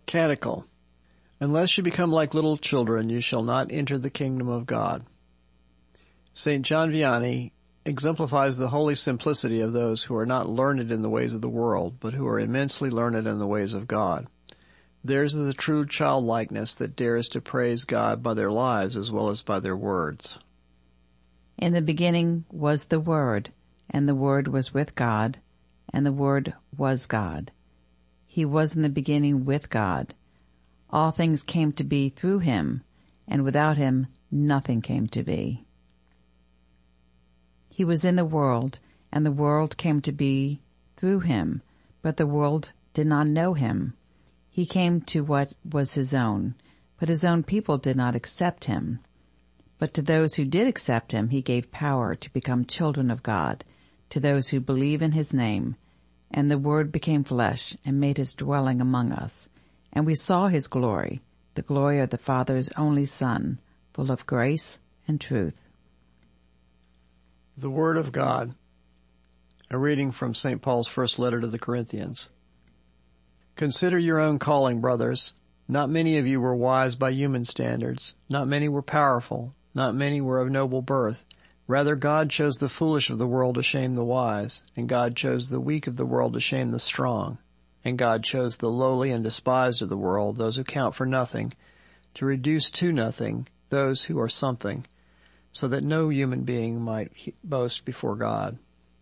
Canticle. Unless you become like little children, you shall not enter the kingdom of God. St. John Vianney exemplifies the holy simplicity of those who are not learned in the ways of the world, but who are immensely learned in the ways of God. Theirs is the true childlikeness that dares to praise God by their lives as well as by their words. In the beginning was the Word, and the Word was with God, and the Word was God. He was in the beginning with God. All things came to be through him, and without him nothing came to be. He was in the world, and the world came to be through him, but the world did not know him. He came to what was his own, but his own people did not accept him. But to those who did accept him, he gave power to become children of God, to those who believe in his name. And the Word became flesh and made his dwelling among us. And we saw his glory, the glory of the Father's only Son, full of grace and truth. The Word of God. A reading from St. Paul's first letter to the Corinthians. Consider your own calling, brothers. Not many of you were wise by human standards. Not many were powerful. Not many were of noble birth. Rather, God chose the foolish of the world to shame the wise, and God chose the weak of the world to shame the strong. And God chose the lowly and despised of the world, those who count for nothing, to reduce to nothing those who are something, so that no human being might boast before God.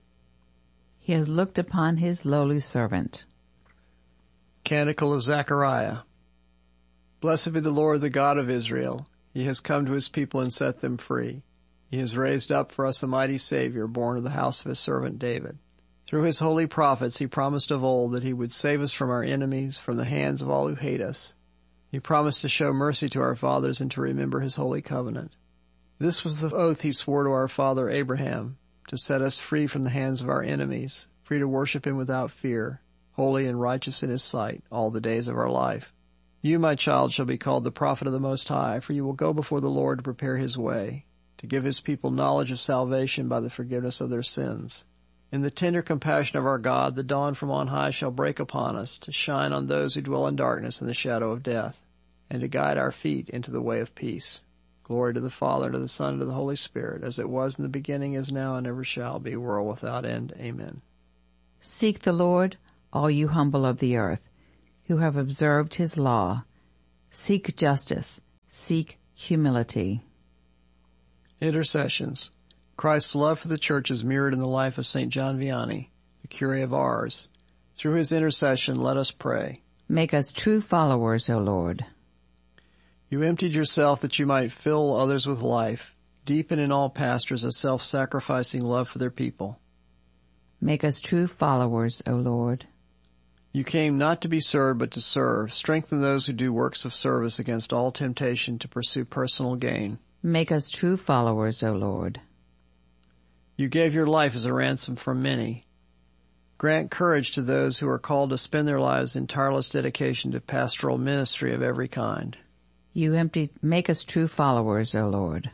He has looked upon his lowly servant. Canticle of Zechariah. Blessed be the Lord, the God of Israel. He has come to his people and set them free. He has raised up for us a mighty Savior, born of the house of his servant David. Through his holy prophets he promised of old that he would save us from our enemies, from the hands of all who hate us. He promised to show mercy to our fathers and to remember his holy covenant. This was the oath he swore to our father Abraham, to set us free from the hands of our enemies, free to worship him without fear, holy and righteous in his sight all the days of our life. You, my child, shall be called the prophet of the Most High, for you will go before the Lord to prepare his way, to give his people knowledge of salvation by the forgiveness of their sins. In the tender compassion of our God, the dawn from on high shall break upon us, to shine on those who dwell in darkness and the shadow of death, and to guide our feet into the way of peace. Glory to the Father, and to the Son, and to the Holy Spirit, as it was in the beginning, is now, and ever shall be, world without end. Amen. Seek the Lord, all you humble of the earth, who have observed his law. Seek justice. Seek humility. Intercessions. Christ's love for the Church is mirrored in the life of St. John Vianney, the Curé of Ars. Through his intercession, let us pray. Make us true followers, O Lord. You emptied yourself that you might fill others with life. Deepen in all pastors a self-sacrificing love for their people. Make us true followers, O Lord. You came not to be served, but to serve. Strengthen those who do works of service against all temptation to pursue personal gain. Make us true followers, O Lord. You gave your life as a ransom for many. Grant courage to those who are called to spend their lives in tireless dedication to pastoral ministry of every kind. Make us true followers, O Lord.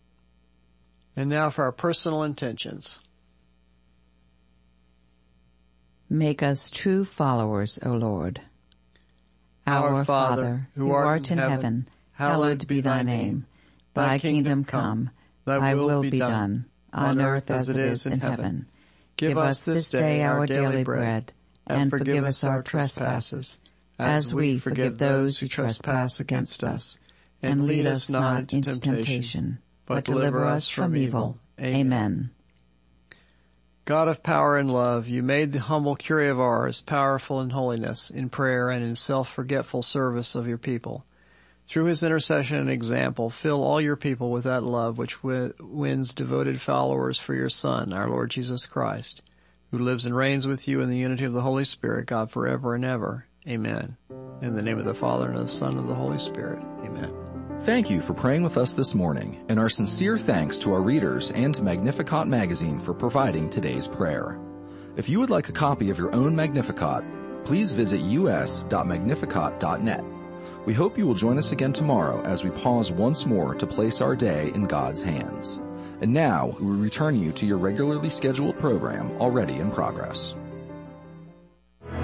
And now for our personal intentions. Make us true followers, O Lord. Our Father, who art in heaven, hallowed be thy name. Thy kingdom come, thy will be done, on earth as it is in heaven. Give us this day our daily bread, and forgive us our trespasses, as we forgive those who trespass against us. And lead us not into temptation, but deliver us from evil. Amen. God of power and love, you made the humble Curé of Ars powerful in holiness, in prayer, and in self-forgetful service of your people. Through his intercession and example, fill all your people with that love which wins devoted followers for your Son, our Lord Jesus Christ, who lives and reigns with you in the unity of the Holy Spirit, God forever and ever. Amen. In the name of the Father, and of the Son, and of the Holy Spirit. Amen. Thank you for praying with us this morning, and our sincere thanks to our readers and to Magnificat magazine for providing today's prayer. If you would like a copy of your own Magnificat, please visit us.magnificat.net. We hope you will join us again tomorrow as we pause once more to place our day in God's hands. And now we return you to your regularly scheduled program already in progress.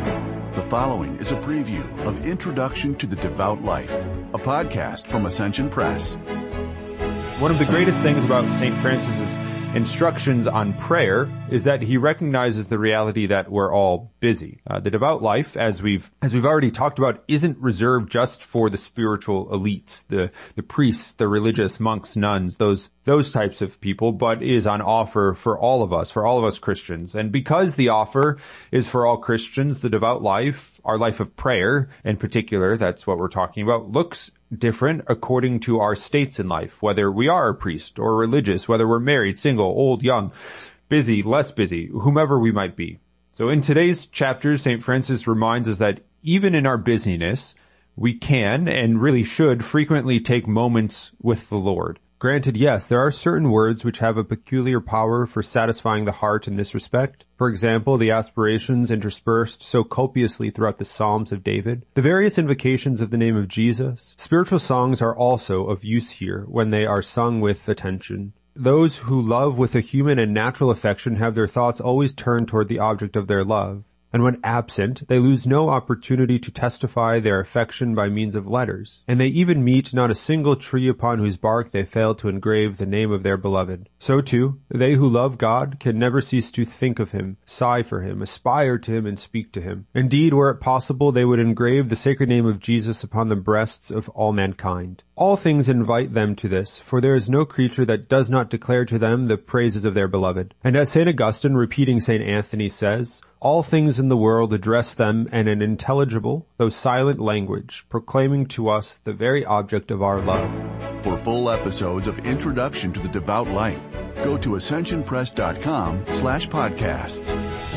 The following is a preview of Introduction to the Devout Life, a podcast from Ascension Press. One of the greatest things about St. Francis's instructions on prayer is that he recognizes the reality that we're all busy. The devout life, as we've already talked about, isn't reserved just for the spiritual elites, the priests, the religious monks, nuns, those types of people, but is on offer for all of us Christians. And because the offer is for all Christians, the devout life, our life of prayer in particular, that's what we're talking about, looks different according to our states in life, whether we are a priest or religious, whether we're married, single, old, young, busy, less busy, whomever we might be. So in today's chapters, St. Francis reminds us that even in our busyness, we can and really should frequently take moments with the Lord. Granted, yes, there are certain words which have a peculiar power for satisfying the heart in this respect. For example, the aspirations interspersed so copiously throughout the Psalms of David, the various invocations of the name of Jesus. Spiritual songs are also of use here when they are sung with attention. Those who love with a human and natural affection have their thoughts always turned toward the object of their love. And when absent, they lose no opportunity to testify their affection by means of letters. And they even meet not a single tree upon whose bark they fail to engrave the name of their beloved. So too, they who love God can never cease to think of him, sigh for him, aspire to him, and speak to him. Indeed, were it possible, they would engrave the sacred name of Jesus upon the breasts of all mankind. All things invite them to this, for there is no creature that does not declare to them the praises of their beloved. And as St. Augustine, repeating St. Anthony, says, all things in the world address them in an intelligible, though silent language, proclaiming to us the very object of our love. For full episodes of Introduction to the Devout Life, go to ascensionpress.com/podcasts.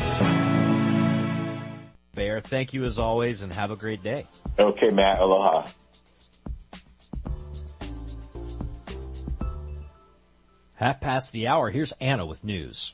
Bear, thank you as always and have a great day. Okay, Matt, aloha. Half past the hour, here's Anna with news.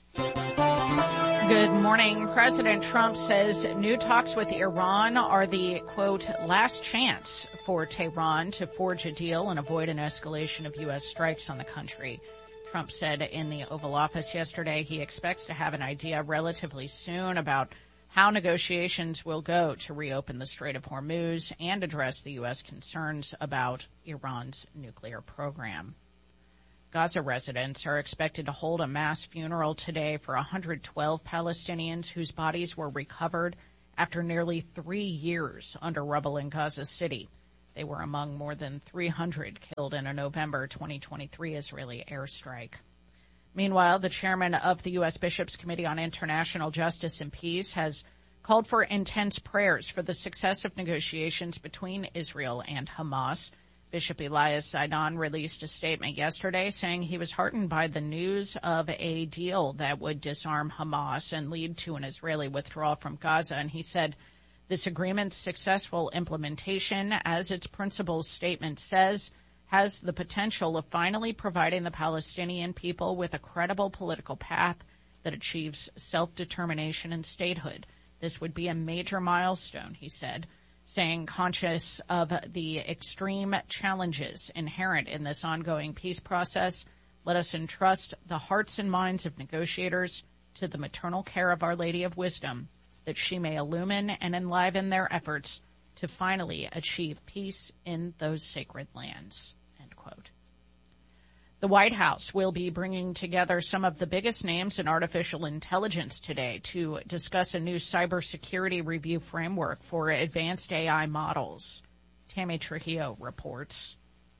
Good morning. President Trump says new talks with Iran are the, quote, last chance for Tehran to forge a deal and avoid an escalation of U.S. strikes on the country. Trump said in the Oval Office yesterday he expects to have an idea relatively soon about how negotiations will go to reopen the Strait of Hormuz and address the U.S. concerns about Iran's nuclear program. Gaza residents are expected to hold a mass funeral today for 112 Palestinians whose bodies were recovered after nearly 3 years under rubble in Gaza City. They were among more than 300 killed in a November 2023 Israeli airstrike. Meanwhile, the chairman of the U.S. Bishops' Committee on International Justice and Peace has called for intense prayers for the success of negotiations between Israel and Hamas. Bishop Elias Zidon released a statement yesterday saying he was heartened by the news of a deal that would disarm Hamas and lead to an Israeli withdrawal from Gaza. And he said this agreement's successful implementation, as its principal statement says, has the potential of finally providing the Palestinian people with a credible political path that achieves self-determination and statehood. This would be a major milestone, he said, saying conscious of the extreme challenges inherent in this ongoing peace process, let us entrust the hearts and minds of negotiators to the maternal care of Our Lady of Wisdom, that she may illumine and enliven their efforts to finally achieve peace in those sacred lands. End quote. The White House will be bringing together some of the biggest names in artificial intelligence today to discuss a new cybersecurity review framework for advanced AI models. Tammy Trujillo reports.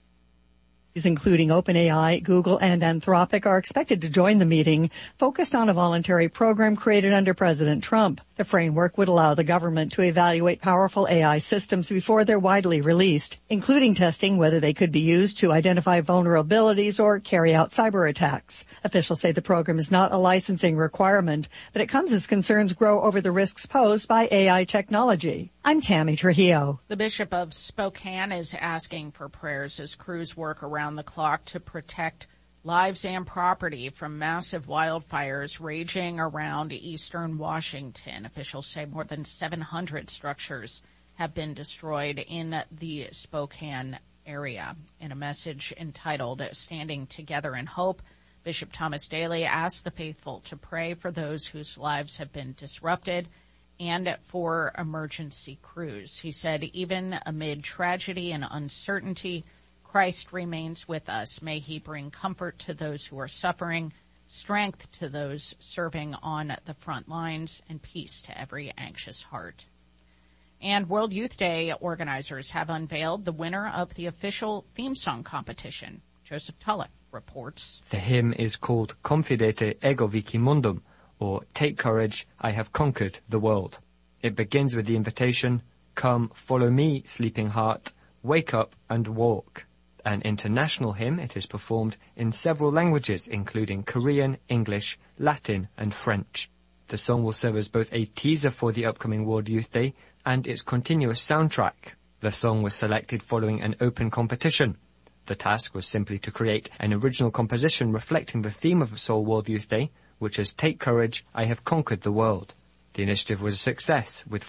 Including OpenAI, Google, and Anthropic are expected to join the meeting, focused on a voluntary program created under President Trump. The framework would allow the government to evaluate powerful AI systems before they're widely released, including testing whether they could be used to identify vulnerabilities or carry out cyber attacks. Officials say the program is not a licensing requirement, but it comes as concerns grow over the risks posed by AI technology. I'm Tammy Trujillo. The Bishop of Spokane is asking for prayers as crews work around the clock to protect lives and property from massive wildfires raging around eastern Washington. Officials say more than 700 structures have been destroyed in the Spokane area. In a message entitled Standing Together in Hope, Bishop Thomas Daly asked the faithful to pray for those whose lives have been disrupted and for emergency crews. He said, even amid tragedy and uncertainty, Christ remains with us. May he bring comfort to those who are suffering, strength to those serving on the front lines, and peace to every anxious heart. And World Youth Day organizers have unveiled the winner of the official theme song competition. Joseph Tulloch reports. The hymn is called Confidete ego vici mundum, or Take Courage, I Have Conquered the World. It begins with the invitation, come, follow me, sleeping heart, wake up and walk. An international hymn, it is performed in several languages, including Korean, English, Latin, and French. The song will serve as both a teaser for the upcoming World Youth Day and its continuous soundtrack. The song was selected following an open competition. The task was simply to create an original composition reflecting the theme of Seoul World Youth Day, which is Take Courage, I Have Conquered the World. The initiative was a success, with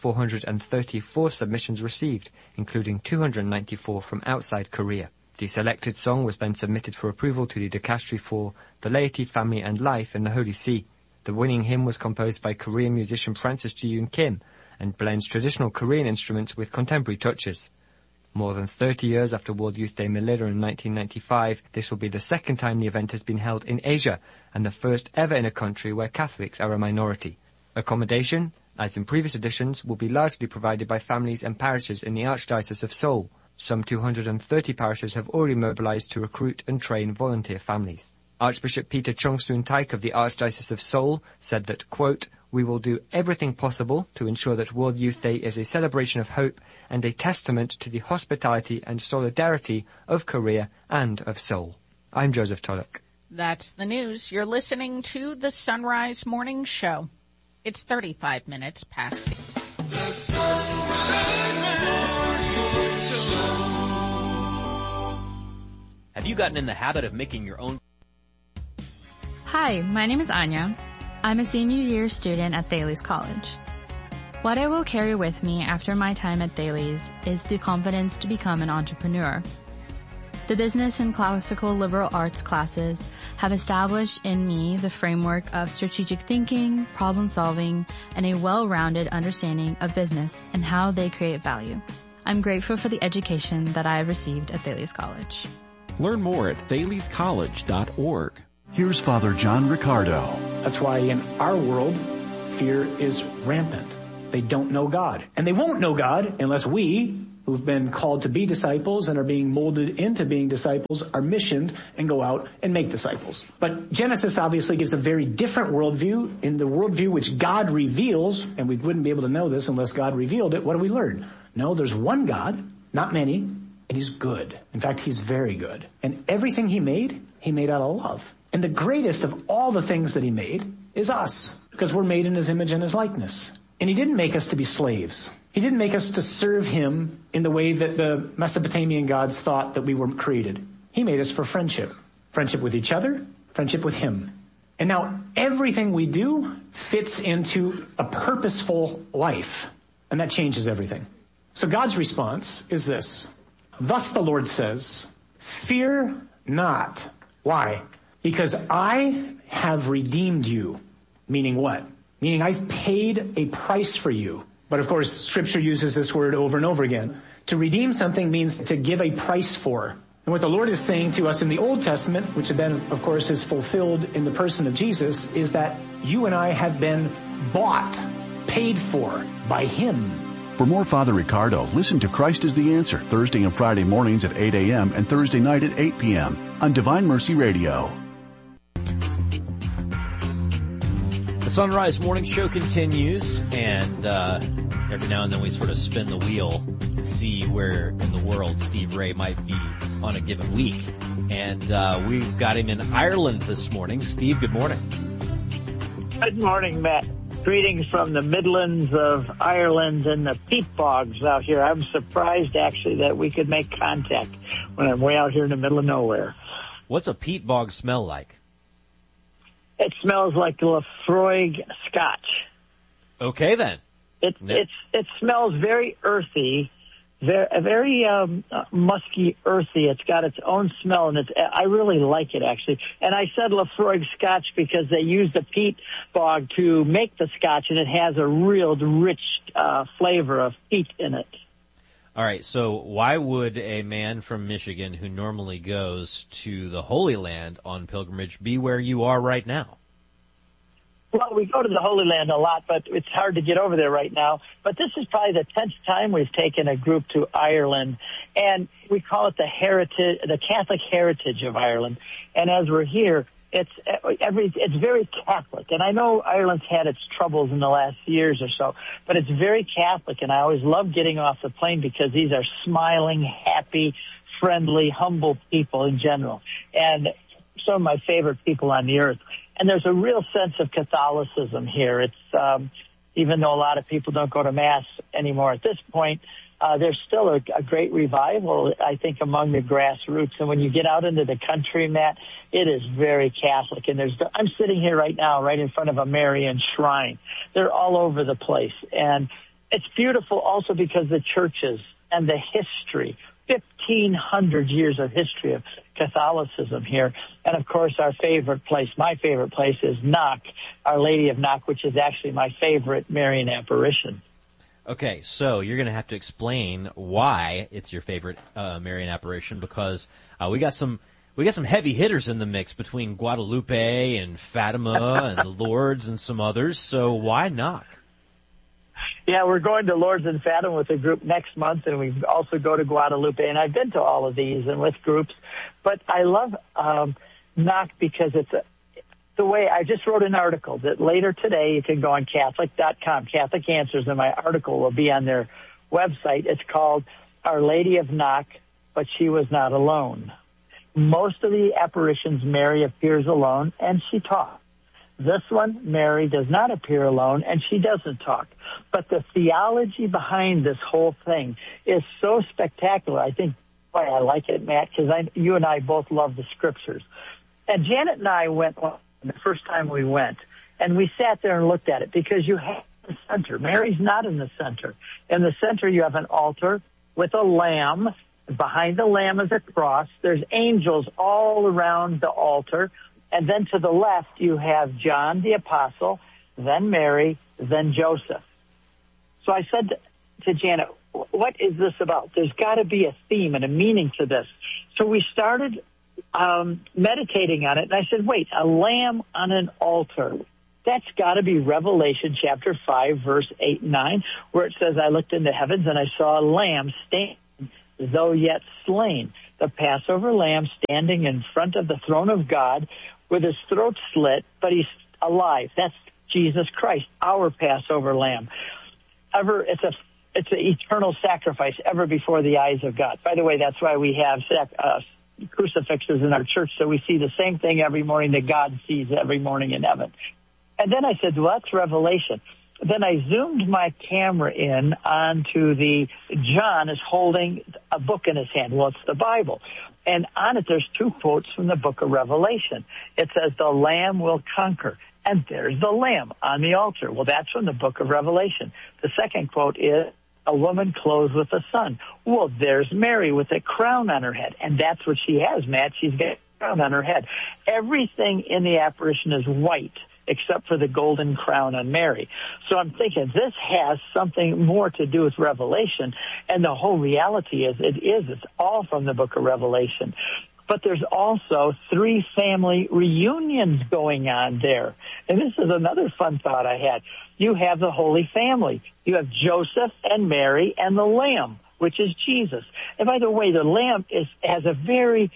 434 submissions received, including 294 from outside Korea. The selected song was then submitted for approval to the Dicastery for the Laity, Family and Life in the Holy See. The winning hymn was composed by Korean musician Francis Ji-yoon Kim and blends traditional Korean instruments with contemporary touches. More than 30 years after World Youth Day Manila in 1995, this will be the second time the event has been held in Asia and the first ever in a country where Catholics are a minority. Accommodation, as in previous editions, will be largely provided by families and parishes in the Archdiocese of Seoul. Some 230 parishes have already mobilized to recruit and train volunteer families. Archbishop Peter Chung-soon Taik of the Archdiocese of Seoul said that, quote, we will do everything possible to ensure that World Youth Day is a celebration of hope and a testament to the hospitality and solidarity of Korea and of Seoul. I'm Joseph Tulloch. That's the news. You're listening to the Sunrise Morning Show. It's 35 minutes past. The Sunrise Morning Show. Have you gotten in the habit of making your own? Hi, my name is Anya. I'm a senior year student at Thales College. What I will carry with me after my time at Thales is the confidence to become an entrepreneur. The business and classical liberal arts classes have established in me the framework of strategic thinking, problem solving, and a well-rounded understanding of business and how they create value. I'm grateful for the education that I have received at Thales College. Learn more at thalescollege.org. Here's Father John Riccardo. That's why in our world, fear is rampant. They don't know God. And they won't know God unless we, who've been called to be disciples and are being molded into being disciples, are missioned and go out and make disciples. But Genesis obviously gives a very different worldview. In the worldview which God reveals, and we wouldn't be able to know this unless God revealed it, what do we learn? No, there's one God, not many, and he's good. In fact, he's very good. And everything he made out of love. And the greatest of all the things that he made is us, because we're made in his image and his likeness. And he didn't make us to be slaves. He didn't make us to serve him in the way that the Mesopotamian gods thought that we were created. He made us for friendship. Friendship with each other, friendship with him. And now everything we do fits into a purposeful life. And that changes everything. So God's response is this. Thus the Lord says, fear not. Why? Because I have redeemed you. Meaning what? Meaning I've paid a price for you. But of course, Scripture uses this word over and over again. To redeem something means to give a price for. And what the Lord is saying to us in the Old Testament, which then of course is fulfilled in the person of Jesus, is that you and I have been bought, paid for by him. For more Father Riccardo, listen to Christ is the Answer Thursday and Friday mornings at 8 a.m. and Thursday night at 8 p.m. on Divine Mercy Radio. The Sunrise Morning Show continues, and every now and then we sort of spin the wheel to see where in the world Steve Ray might be on a given week. And we've got him in Ireland this morning. Steve, good morning. Good morning, Matt. Greetings from the Midlands of Ireland and the peat bogs out here. I'm surprised, actually, that we could make contact when I'm way out here in the middle of nowhere. What's a peat bog smell like? It smells like Lafroig Scotch. Okay, then. It smells very earthy, very musky, earthy. It's got its own smell, and I really like it, actually. And I said Laphroaig Scotch because they use the peat bog to make the Scotch, and it has a real rich flavor of peat in it. All right, so why would a man from Michigan who normally goes to the Holy Land on pilgrimage be where you are right now? Well, we go to the Holy Land a lot, but it's hard to get over there right now. But this is probably the 10th time we've taken a group to Ireland, and we call it the Catholic heritage of Ireland. And as we're here, it's very Catholic. And I know Ireland's had its troubles in the last years or so, but it's very Catholic. And I always love getting off the plane because these are smiling, happy, friendly, humble people in general, and some of my favorite people on the earth. And there's a real sense of Catholicism here. It's even though a lot of people don't go to Mass anymore at this point, there's still a great revival, I think, among the grassroots. And when you get out into the country, Matt, it is very Catholic. And I'm sitting here right now, right in front of a Marian shrine. They're all over the place. And it's beautiful also because the churches and the history, 1,500 years of history of Catholicism here. And, of course, my favorite place is Knock, Our Lady of Knock, which is actually my favorite Marian apparition. Okay, so you're going to have to explain why it's your favorite Marian apparition, because we got some heavy hitters in the mix between Guadalupe and Fatima and Lourdes and some others. So why Knock? Yeah, we're going to Lourdes and Fatima with a group next month, and we also go to Guadalupe. And I've been to all of these and with groups, but I love Knock because it's the way. I just wrote an article that later today you can go on Catholic.com, Catholic Answers, and my article will be on their website. It's called Our Lady of Knock, But She Was Not Alone. Most of the apparitions, Mary appears alone, and she talks. This one, Mary does not appear alone, and she doesn't talk. But the theology behind this whole thing is so spectacular. I think why I like it, Matt, because you and I both love the scriptures. And Janet and I went the first time we went, and we sat there and looked at it because you have the center. Mary's not in the center. In the center, you have an altar with a lamb. Behind the lamb is a cross. There's angels all around the altar. And then to the left, you have John the Apostle, then Mary, then Joseph. So I said to Janet, what is this about? There's got to be a theme and a meaning to this. So we started meditating on it, and I said, wait, a lamb on an altar. That's got to be Revelation chapter 5, verse 8 and 9, where it says, I looked into heavens, and I saw a lamb standing, though yet slain. The Passover lamb standing in front of the throne of God with his throat slit, but he's alive. That's Jesus Christ, our Passover lamb. It's an eternal sacrifice ever before the eyes of God. By the way, that's why we have crucifixes in our church, so we see the same thing every morning that God sees every morning in heaven. And then I said, well, that's Revelation. Then I zoomed my camera in onto John is holding a book in his hand. Well, it's the Bible. And on it, there's two quotes from the book of Revelation. It says, the Lamb will conquer. And there's the Lamb on the altar. Well, that's from the book of Revelation. The second quote is, a woman clothed with the sun. Well, there's Mary with a crown on her head. And that's what she has, Matt. She's got a crown on her head. Everything in the apparition is white, except for the golden crown on Mary. So I'm thinking this has something more to do with Revelation, and the whole reality is it's all from the book of Revelation. But there's also 3 family reunions going on there. And this is another fun thought I had. You have the Holy Family. You have Joseph and Mary and the Lamb, which is Jesus. And by the way, the Lamb has a very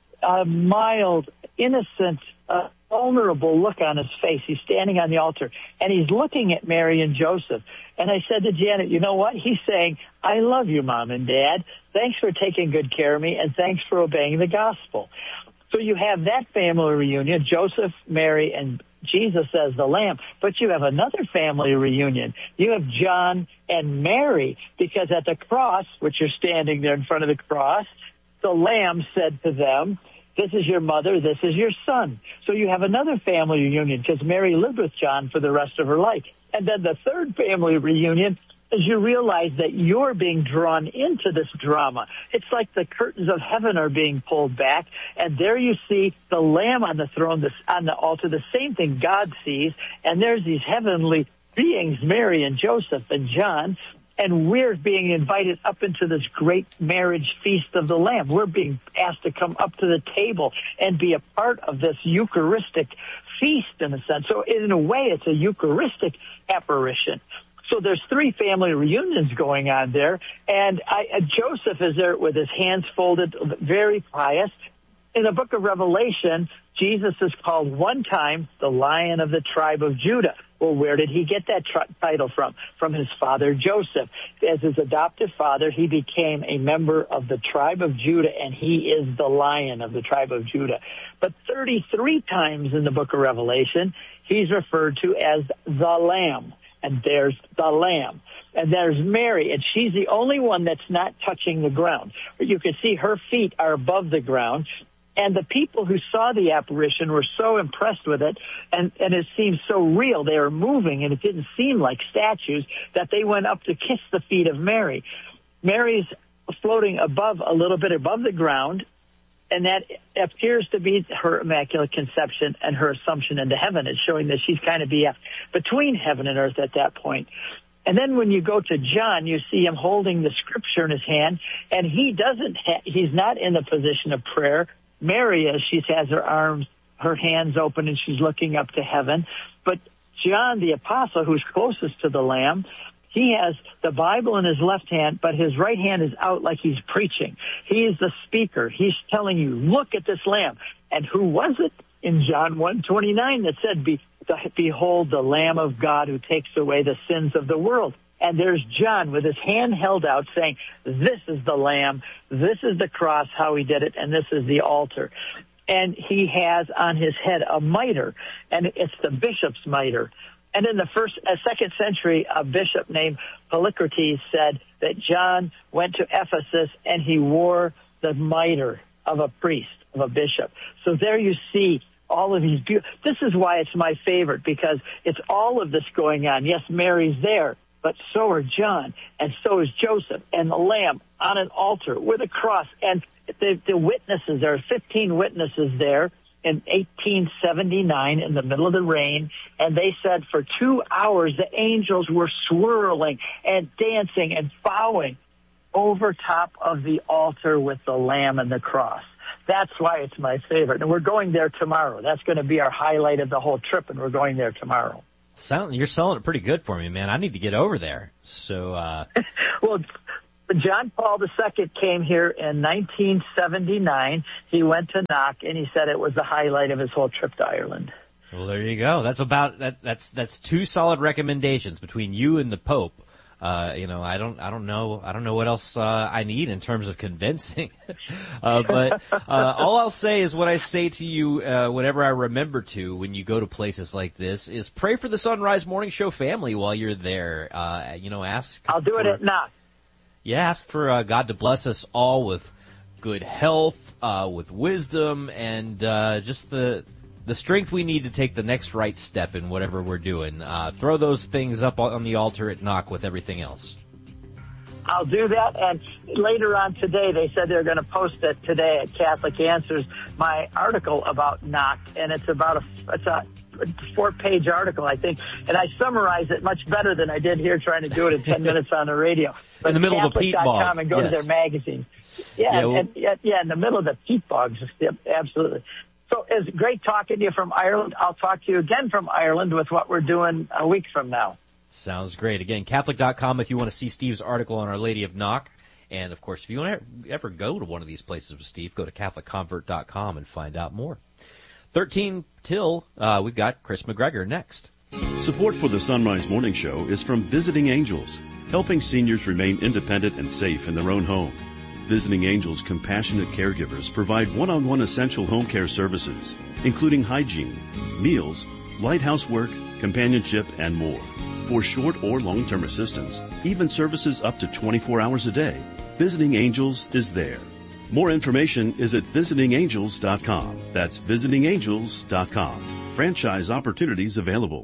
mild, innocent, vulnerable look on his face. He's standing on the altar, and he's looking at Mary and Joseph. And I said to Janet, you know what? He's saying, I love you, Mom and Dad. Thanks for taking good care of me, and thanks for obeying the gospel. So you have that family reunion, Joseph, Mary, and Jesus as the Lamb. But you have another family reunion. You have John and Mary, because at the cross, which you're standing there in front of the cross, the Lamb said to them, this is your mother, this is your son. So you have another family reunion because Mary lived with John for the rest of her life. And then the third family reunion as you realize that you're being drawn into this drama. It's like the curtains of heaven are being pulled back, and there you see the Lamb on the throne, on the altar, the same thing God sees, and there's these heavenly beings, Mary and Joseph and John, and we're being invited up into this great marriage feast of the Lamb. We're being asked to come up to the table and be a part of this Eucharistic feast, in a sense. So in a way, it's a Eucharistic apparition. So there's 3 family reunions going on there, and Joseph is there with his hands folded, very pious. In the book of Revelation, Jesus is called one time the Lion of the tribe of Judah. Well, where did he get that title from? From his father Joseph. As his adoptive father, he became a member of the tribe of Judah, and he is the Lion of the tribe of Judah. But 33 times in the book of Revelation, he's referred to as the Lamb. And there's the Lamb. And there's Mary, and she's the only one that's not touching the ground. You can see her feet are above the ground. And the people who saw the apparition were so impressed with it, and it seemed so real. They were moving, and it didn't seem like statues, that they went up to kiss the feet of Mary. Mary's floating a little bit above the ground, and that appears to be her Immaculate Conception and her Assumption into heaven. It's showing that she's kind of between heaven and earth at that point. And then when you go to John, you see him holding the scripture in his hand, and he's not in the position of prayer. Mary is, she has her hands open, and she's looking up to heaven. But John, the apostle, who's closest to the Lamb, he has the Bible in his left hand, but his right hand is out like he's preaching. He is the speaker. He's telling you, look at this Lamb. And who was it in John 1:29 that said, behold the Lamb of God who takes away the sins of the world? And there's John with his hand held out saying, this is the Lamb, this is the cross, how he did it, and this is the altar. And he has on his head a mitre, and it's the bishop's mitre. And in the second century, a bishop named Polycrates said that John went to Ephesus and he wore the mitre of a priest, of a bishop. So there you see all of these this is why it's my favorite, because it's all of this going on. Yes, Mary's there, but so are John, and so is Joseph, and the Lamb on an altar with a cross. And the witnesses, there are 15 witnesses there in 1879 in the middle of the rain, and they said for 2 hours the angels were swirling and dancing and bowing over top of the altar with the Lamb and the cross. That's why it's my favorite. And we're going there tomorrow. That's going to be our highlight of the whole trip, and we're going there tomorrow. You're selling it pretty good for me, man. I need to get over there. So, well, John Paul II came here in 1979. He went to Knock, and he said it was the highlight of his whole trip to Ireland. Well, there you go. That's 2 solid recommendations between you and the Pope. I don't know what else I need in terms of convincing. But all I'll say is what I say to you whenever I remember to when you go to places like this is pray for the Sunrise Morning Show family while you're there. Ask. I'll do it at Knock. Yeah, ask for God to bless us all with good health, with wisdom, and just the strength we need to take the next right step in whatever we're doing. Throw those things up on the altar at Knock with everything else. I'll do that, and later on today, they said they're going to post it today at Catholic Answers, my article about Knock, and it's a 4-page article, I think, and I summarize it much better than I did here trying to do it in 10 minutes on the radio. But in the middle of a peat bog. And go to their magazine. In the middle of the peat bogs, absolutely. So it's great talking to you from Ireland. I'll talk to you again from Ireland with what we're doing a week from now. Sounds great. Again, Catholic.com if you want to see Steve's article on Our Lady of Knock. And, of course, if you want to ever go to one of these places with Steve, go to CatholicConvert.com and find out more. 13 till, we've got Chris McGregor next. Support for the Sunrise Morning Show is from Visiting Angels, helping seniors remain independent and safe in their own home. Visiting Angels compassionate caregivers provide one-on-one essential home care services, including hygiene, meals, light housework, companionship, and more. For short or long-term assistance, even services up to 24 hours a day, Visiting Angels is there. More information is at visitingangels.com. That's visitingangels.com. Franchise opportunities available.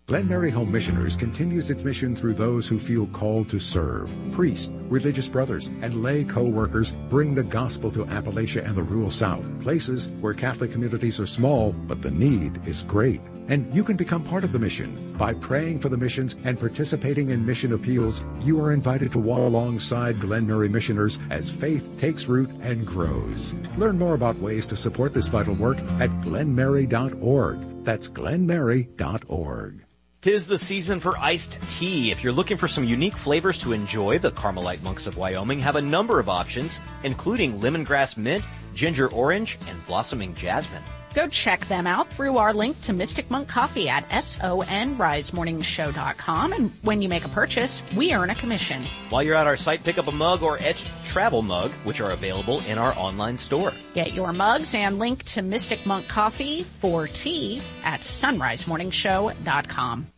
Glen Mary Home Missioners continues its mission through those who feel called to serve. Priests, religious brothers, and lay co-workers bring the gospel to Appalachia and the rural South, places where Catholic communities are small, but the need is great. And you can become part of the mission. By praying for the missions and participating in mission appeals, you are invited to walk alongside Glen Mary missioners as faith takes root and grows. Learn more about ways to support this vital work at glenmary.org. That's glenmary.org. 'Tis the season for iced tea. If you're looking for some unique flavors to enjoy, the Carmelite Monks of Wyoming have a number of options, including lemongrass mint, ginger orange, and blossoming jasmine. Go check them out through our link to Mystic Monk Coffee at sonrisemorningshow.com. And when you make a purchase, we earn a commission. While you're at our site, pick up a mug or etched travel mug, which are available in our online store. Get your mugs and link to Mystic Monk Coffee for tea at sonrisemorningshow.com.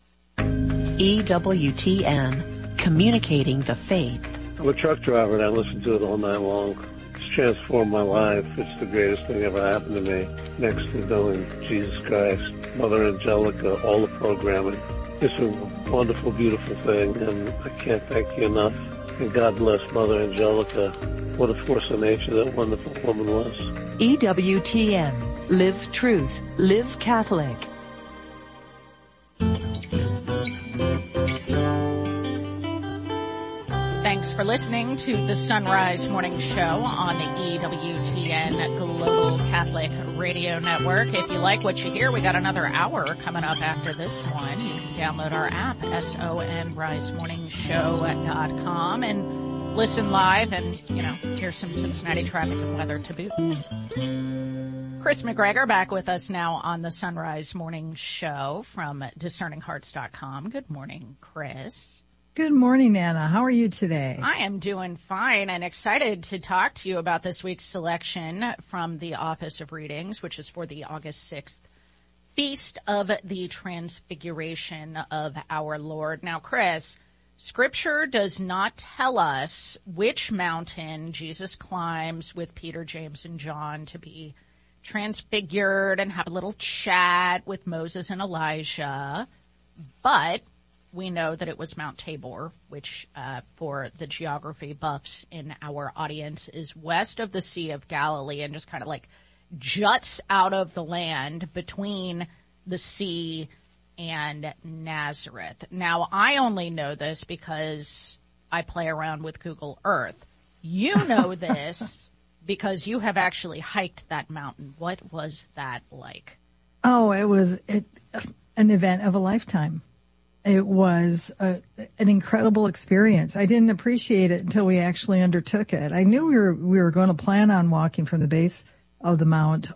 EWTN, communicating the faith. I'm a truck driver and I listen to it all night long. It's transformed my life. It's the greatest thing ever happened to me, next to knowing Jesus Christ, Mother Angelica, all the programming. It's a wonderful, beautiful thing, and I can't thank you enough. And God bless Mother Angelica. What a force of nature that wonderful woman was. EWTN, live truth, live Catholic. Thanks for listening to the Sunrise Morning Show on the EWTN Global Catholic Radio Network. If you like what you hear, we got another hour coming up after this one. You can download our app, sonrisemorningshow.com, and listen live and, hear some Cincinnati traffic and weather to boot. Chris McGregor back with us now on the Sunrise Morning Show from discerninghearts.com. Good morning, Chris. Good morning, Anna. How are you today? I am doing fine and excited to talk to you about this week's selection from the Office of Readings, which is for the August 6th Feast of the Transfiguration of our Lord. Now, Chris, Scripture does not tell us which mountain Jesus climbs with Peter, James, and John to be transfigured and have a little chat with Moses and Elijah, but we know that it was Mount Tabor, which for the geography buffs in our audience is west of the Sea of Galilee and just kind of like juts out of the land between the sea and Nazareth. Now, I only know this because I play around with Google Earth. You know this because you have actually hiked that mountain. What was that like? Oh, it was an event of a lifetime. It was an incredible experience. I didn't appreciate it until we actually undertook it. I knew we were going to plan on walking from the base of the mount